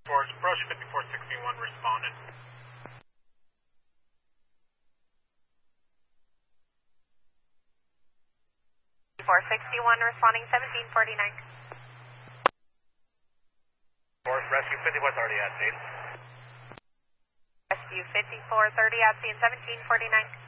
Towards Brush 5461 responded. 5461 responding 1749. Force Rescue 54's already at scene. Rescue 5430 at scene 1749.